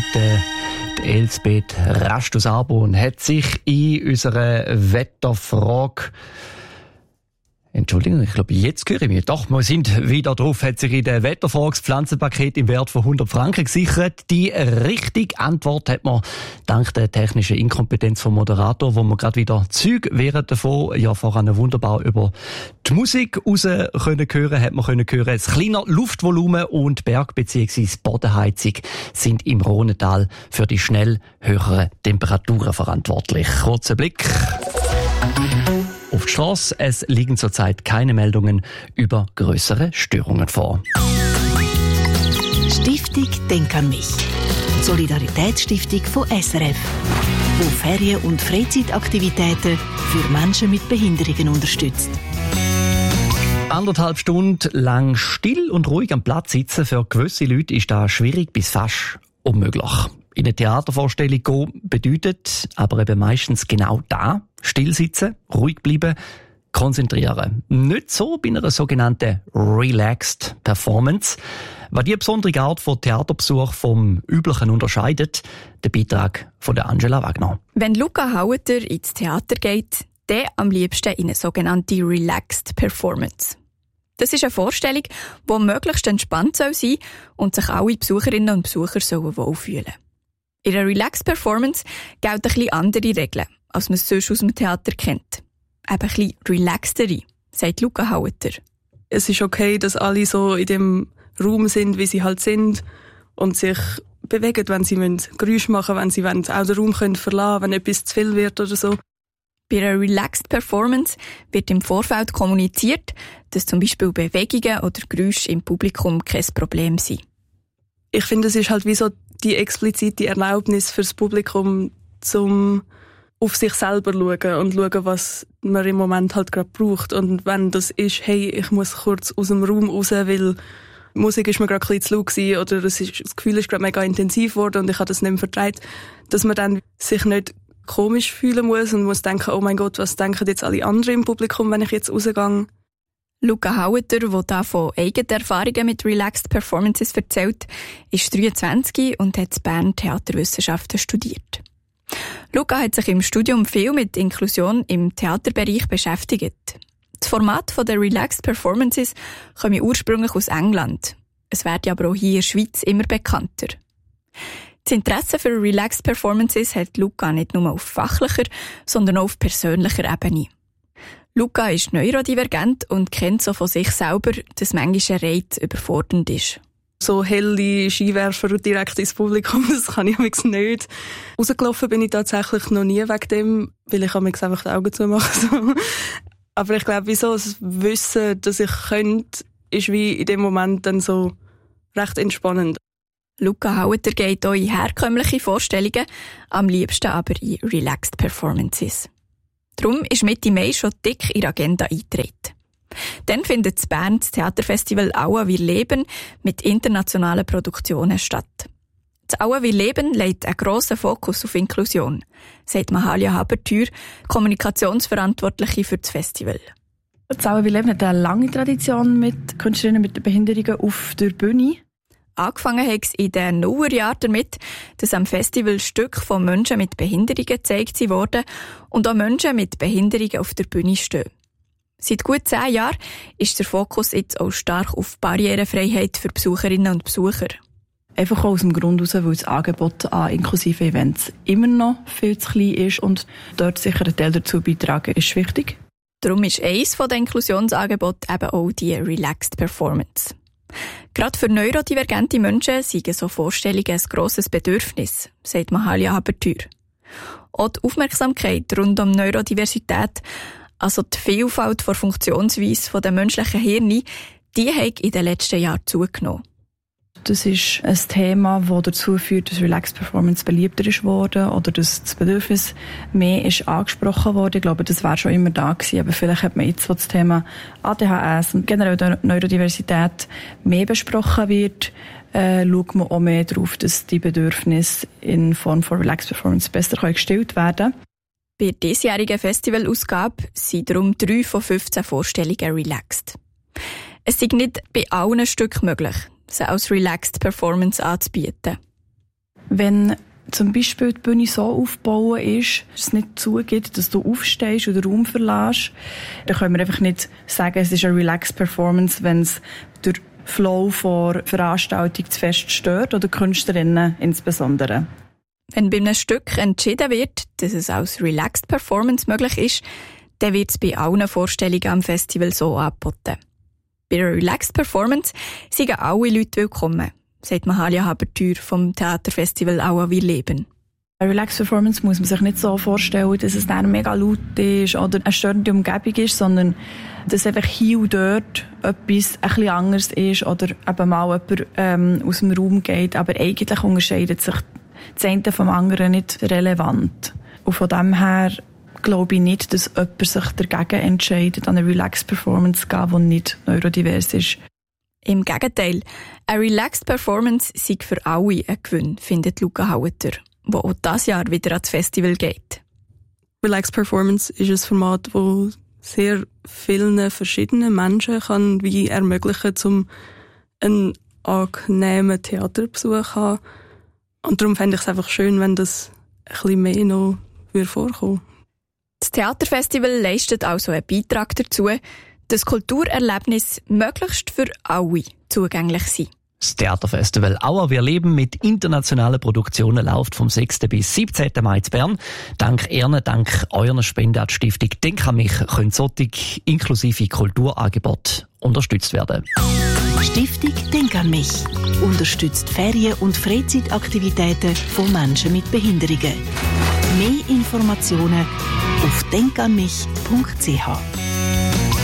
heute die Elsbeth Rast aus Arbon hat sich in unserer Wetterfrage Entschuldigung, ich glaube, jetzt höre ich mich. Doch, wir sind wieder drauf. Hat sich in der Wetterfrage das Pflanzenpaket im Wert von 100 Franken gesichert. Die richtige Antwort hat man dank der technischen Inkompetenz vom Moderator, wo man gerade wieder Zeug während davon, ja, voran wunderbar über die Musik raus können hören, hat man können hören. Das kleine Luftvolumen und Berg- bzw. Bodenheizung sind im Rhonetal für die schnell höheren Temperaturen verantwortlich. Kurzer Blick auf die Strasse. Es liegen zurzeit keine Meldungen über grössere Störungen vor. Stiftung Denk an mich. Die Solidaritätsstiftung von SRF, die Ferien- und Freizeitaktivitäten für Menschen mit Behinderungen unterstützt. 1,5 Stunden lang still und ruhig am Platz sitzen, für gewisse Leute ist das schwierig bis fast unmöglich. In eine Theatervorstellung gehen bedeutet aber eben meistens genau da: still sitzen, ruhig bleiben, konzentrieren. Nicht so bei einer sogenannten Relaxed Performance. Was die besondere Art von Theaterbesuch vom üblichen unterscheidet, der Beitrag von der Angela Wagner. Wenn Luca Haueter ins Theater geht, dann am liebsten in eine sogenannte Relaxed Performance. Das ist eine Vorstellung, die möglichst entspannt sein soll und sich alle Besucherinnen und Besucher wohlfühlen sollen. In einer Relaxed Performance gelten ein bisschen andere Regeln, als man es sonst aus dem Theater kennt. Eben ein bisschen relaxtere, sagt Luca Haueter. Es ist okay, dass alle so in dem Raum sind, wie sie halt sind und sich bewegen, wenn sie Geräusche machen wollen, wenn sie auch den Raum verlassen können, wenn etwas zu viel wird oder so. Bei einer Relaxed Performance wird im Vorfeld kommuniziert, dass zum Beispiel Bewegungen oder Geräusche im Publikum kein Problem sind. Ich finde, es ist halt wie so die explizite Erlaubnis fürs Publikum, zum auf sich selber schauen und schauen, was man im Moment halt gerade braucht. Und wenn das ist, hey, ich muss kurz aus dem Raum raus, weil die Musik ist mir gerade ein bisschen zu laut gewesen oder das Gefühl ist gerade mega intensiv geworden und ich habe das nicht mehr vertraut, dass man dann sich nicht komisch fühlen muss und muss denken, oh mein Gott, was denken jetzt alle anderen im Publikum, wenn ich jetzt rausgehe? Luca Haueter, der da von eigenen Erfahrungen mit Relaxed Performances erzählt, ist 23 und hat in Bern Theaterwissenschaften studiert. Luca hat sich im Studium viel mit Inklusion im Theaterbereich beschäftigt. Das Format der Relaxed Performances komme ursprünglich aus England. Es wird aber auch hier in der Schweiz immer bekannter. Das Interesse für Relaxed Performances hat Luca nicht nur auf fachlicher, sondern auch auf persönlicher Ebene. Luca ist neurodivergent und kennt so von sich selber, dass manchmal ein Reiz überfordernd ist. So helle Skiwerfer direkt ins Publikum, das kann ich nicht. Rausgelaufen bin ich tatsächlich noch nie wegen dem, weil ich einfach die Augen zumache. So. Aber ich glaube, wieso das Wissen, dass ich könnte, ist wie in dem Moment dann so recht entspannend. Luca Haueter geht auch in herkömmliche Vorstellungen, am liebsten aber in Relaxed Performances. Darum ist Mitte Mai schon dick in die Agenda eingetreten. Dann findet in Bern das Theaterfestival Aua wir leben mit internationalen Produktionen statt. Das Aua wir leben legt einen grossen Fokus auf Inklusion, sagt Mahalia Habertür, Kommunikationsverantwortliche für das Festival. Das Aua wir leben hat eine lange Tradition mit Künstlerinnen mit Behinderungen auf der Bühne. Angefangen hat es in den Nullerjahren damit, dass am Festival Stücke von Menschen mit Behinderungen gezeigt wurden und auch Menschen mit Behinderungen auf der Bühne stehen. Seit gut 10 Jahren ist der Fokus jetzt auch stark auf Barrierefreiheit für Besucherinnen und Besucher. Einfach auch aus dem Grund heraus, weil das Angebot an inklusiven Events immer noch viel zu klein ist und dort sicher ein Teil dazu beitragen ist wichtig. Darum ist eines der Inklusionsangebote eben auch die Relaxed Performance. Gerade für neurodivergente Menschen sind so Vorstellungen ein grosses Bedürfnis, sagt Mahalia Habertür. Auch die Aufmerksamkeit rund um Neurodiversität, also die Vielfalt der Funktionsweise der menschlichen Hirne, die hat in den letzten Jahren zugenommen. Das ist ein Thema, das dazu führt, dass Relaxed Performance beliebter ist worden oder dass das Bedürfnis mehr ist angesprochen wurde. Ich glaube, das war schon immer da gewesen, aber vielleicht hat man jetzt, wo das Thema ADHS und generell Neurodiversität mehr besprochen wird, schaut man auch mehr darauf, dass die Bedürfnisse in Form von Relaxed Performance besser gestellt werden können. Bei der diesjährigen Festivalausgabe sind darum 3 von 15 Vorstellungen relaxed. Es ist nicht bei allen Stücken möglich, sie als Relaxed Performance anzubieten. Wenn zum Beispiel die Bühne so aufgebaut ist, dass es nicht zugeht, dass du aufstehst oder den Raum verlässt, dann können wir einfach nicht sagen, es ist eine relaxed Performance, wenn es der Flow der Veranstaltung zu fest stört oder Künstlerinnen insbesondere. Wenn bei einem Stück entschieden wird, dass es als relaxed Performance möglich ist, dann wird es bei allen Vorstellungen am Festival so angeboten. Bei einer relaxed Performance sind alle Leute willkommen, sagt Mahalia Habertür vom Theaterfestival Aua wir leben. Eine Relaxed Performance muss man sich nicht so vorstellen, dass es dann mega laut ist oder eine störende Umgebung ist, sondern dass einfach hier und dort etwas ein bisschen anders ist oder eben mal jemand aus dem Raum geht, aber eigentlich unterscheidet sich das eine vom anderen nicht relevant. Und von dem her glaube ich nicht, dass jemand sich dagegen entscheidet, an eine Relaxed Performance zu gehen, die nicht neurodivers ist. Im Gegenteil, eine Relaxed Performance sei für alle ein Gewinn, findet Luca Haueter, der auch dieses Jahr wieder ans Festival geht. Relaxed Performance ist ein Format, das sehr vielen verschiedenen Menschen kann wie ermöglichen, um einen angenehmen Theaterbesuch zu haben. Und darum fände ich es einfach schön, wenn das ein bisschen mehr noch vorkommen würde. Das Theaterfestival leistet also einen Beitrag dazu, dass Kulturerlebnisse möglichst für alle zugänglich sind. Das Theaterfestival Aua wir leben mit internationalen Produktionen läuft vom 6. bis 17. Mai in Bern. Dank eurer Spende an die Stiftung Denk an mich können solche inklusive Kulturangebote unterstützt werden. Stiftung Denk an mich unterstützt Ferien- und Freizeitaktivitäten von Menschen mit Behinderungen. Mehr Informationen auf denkanmich.ch.